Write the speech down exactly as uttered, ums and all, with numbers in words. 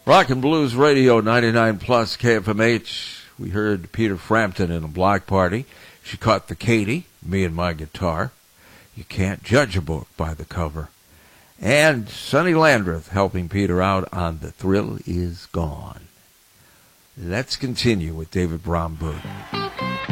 Rock and Blues Radio, ninety-nine plus K F M H. We heard Peter Frampton in a block party. She Caught the Katy, Me and My Guitar. You Can't Judge a Book by the Cover. And Sonny Landreth helping Peter out on The Thrill Is Gone. Let's continue with David Bromberg.